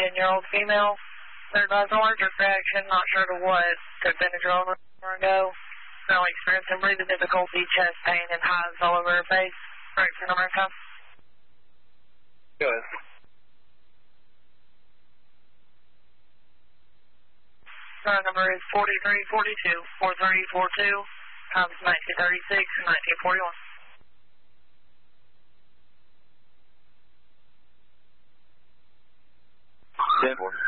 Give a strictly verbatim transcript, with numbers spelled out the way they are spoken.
ten-year-old female. Third advised allergic reaction, not sure to what. Took Benadryl an hour ago. Currently experiencing breathing difficulty, chest pain, and hives all over her face. Correction, America. Go ahead. Our number is forty-three forty-two, forty-three forty-two, times nineteen thirty-six and nineteen forty-one. ten forty.